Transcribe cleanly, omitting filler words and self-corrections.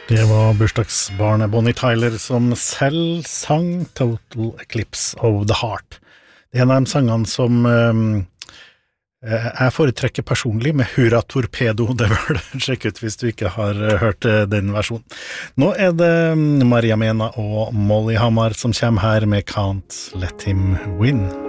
Det var bursdagsbarnet Bonnie Tyler som selv sang Total Eclipse of the Heart. Det er en av de sangene som jeg foretrekker personlig med Hurra Torpedo. Det bør du sjekke ut hvis du ikke har hørt den versjonen. Nå er det Maria Mena og Molly Hammar som kommer her med Can't Let Him Win.